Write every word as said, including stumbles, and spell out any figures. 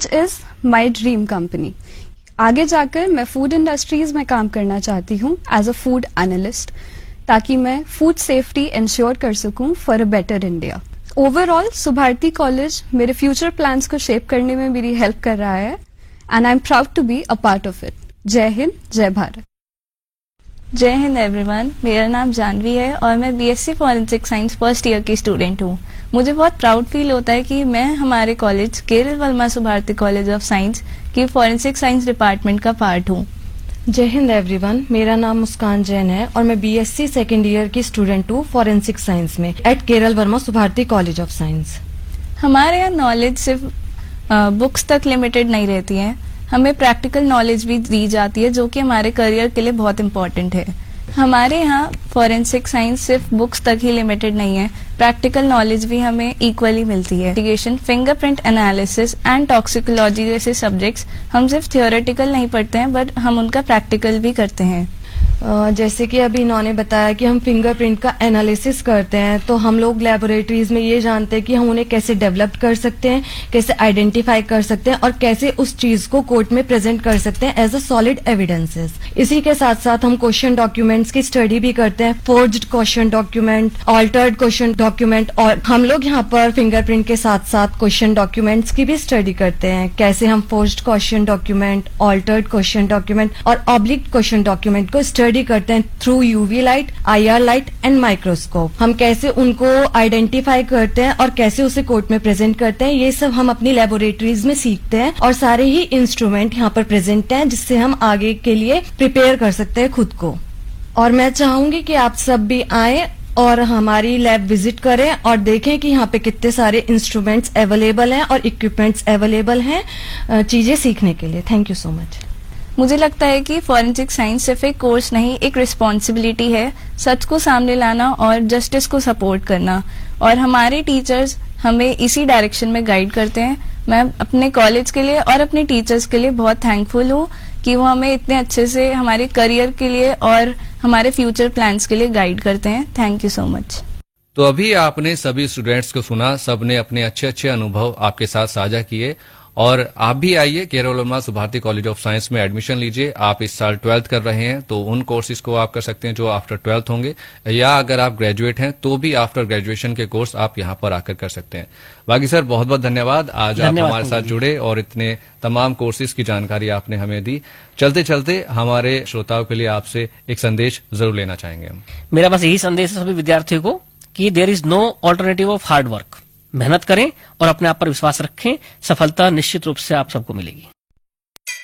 College is my dream company. आगे जाकर मैं फूड इंडस्ट्रीज में काम करना चाहती हूँ एज अ फूड एनालिस्ट, ताकि मैं फूड सेफ्टी इंश्योर कर सकूं for a better India. Overall Subharti college मेरे फ्यूचर प्लान्स को शेप करने में मेरी हेल्प कर रहा है and I am proud to be a part of it. जय हिंद, जय भारत। जय हिंद एवरीवन, मेरा नाम जानवी है और मैं BSc forensic science first year की स्टूडेंट हूँ। मुझे बहुत प्राउड फील होता है कि मैं हमारे college Kerala Verma Subharti college of science की फॉरेंसिक साइंस डिपार्टमेंट का पार्ट हूँ। जय हिंद एवरीवन, मेरा नाम मुस्कान जैन है और मैं बीएससी सेकेंड ईयर की स्टूडेंट हूँ फॉरेंसिक साइंस में eight Kerala Verma Subharti college of science. हमारे यहाँ नॉलेज सिर्फ बुक्स तक लिमिटेड नहीं रहती है, हमें प्रैक्टिकल नॉलेज भी दी जाती है जो कि हमारे करियर के लिए बहुत इम्पोर्टेंट है। हमारे यहाँ फॉरेंसिक साइंस सिर्फ बुक्स तक ही लिमिटेड नहीं है, प्रैक्टिकल नॉलेज भी हमें इक्वली मिलती है। Investigation, fingerprint analysis and toxicology जैसे सब्जेक्ट्स हम सिर्फ थियोरेटिकल नहीं पढ़ते हैं बट हम उनका प्रैक्टिकल भी करते हैं। जैसे कि अभी इन्होंने बताया कि हम फिंगरप्रिंट का एनालिसिस करते हैं, तो हम लोग लेबोरेटरीज में ये जानते हैं कि हम उन्हें कैसे डेवलप कर सकते हैं, कैसे आइडेंटिफाई कर सकते हैं और कैसे उस चीज को कोर्ट में प्रेजेंट कर सकते हैं एज अ सॉलिड एविडेंसेस। इसी के साथ साथ हम क्वेश्चन डॉक्यूमेंट्स की स्टडी भी करते हैं, forged question document, altered question document, और हम लोग यहाँ पर फिंगरप्रिंट के साथ साथ क्वेश्चन डॉक्यूमेंट्स की भी स्टडी करते हैं, कैसे हम forged question document, altered question document और ऑब्लिक क्वेश्चन डॉक्यूमेंट को स्टडी करते हैं through UV light, IR light and microscope. हम कैसे उनको आइडेंटिफाई करते हैं और कैसे उसे कोर्ट में प्रेजेंट करते हैं, ये सब हम अपनी लेबोरेटरीज में सीखते हैं और सारे ही इंस्ट्रूमेंट यहाँ पर प्रेजेंट हैं जिससे हम आगे के लिए प्रिपेयर कर सकते हैं खुद को। और मैं चाहूंगी कि आप सब भी आए और हमारी लैब विजिट करें और देखें कि यहाँ पे कितने सारे इंस्ट्रूमेंट्स अवेलेबल हैं और इक्विपमेंट्स अवेलेबल हैं चीजें सीखने के लिए। Thank you so much. मुझे लगता है कि फॉरेंसिक साइंस सिर्फ एक कोर्स नहीं, एक रिस्पॉन्सिबिलिटी है, सच को सामने लाना और जस्टिस को सपोर्ट करना, और हमारे टीचर्स हमें इसी डायरेक्शन में गाइड करते हैं। मैं अपने कॉलेज के लिए और अपने टीचर्स के लिए बहुत थैंकफुल हूँ कि वो हमें इतने अच्छे से हमारे करियर के लिए और हमारे फ्यूचर प्लान्स के लिए गाइड करते हैं। Thank you so much. तो अभी आपने सभी स्टूडेंट्स को सुना, सबने अपने अच्छे अच्छे अनुभव आपके साथ साझा किए, और आप भी आइए Kerala Verma Subharti college of science में एडमिशन लीजिए। आप इस साल ट्वेल्थ कर रहे हैं तो उन कोर्सेज को आप कर सकते हैं जो आफ्टर ट्वेल्थ होंगे, या अगर आप ग्रेजुएट हैं तो भी आफ्टर ग्रेजुएशन के कोर्स आप यहां पर आकर कर सकते हैं। बाकी सर बहुत बहुत धन्यवाद, आज आप हमारे साथ जुड़े और इतने तमाम कोर्सेज की जानकारी आपने हमें दी। चलते चलते हमारे श्रोताओं के लिए आपसे एक संदेश जरूर लेना चाहेंगे हम। मेरा बस यही संदेश है सभी विद्यार्थियों को कि there is no alternative of hard work. मेहनत करें और अपने आप पर विश्वास रखें, सफलता निश्चित रूप से आप सबको मिलेगी।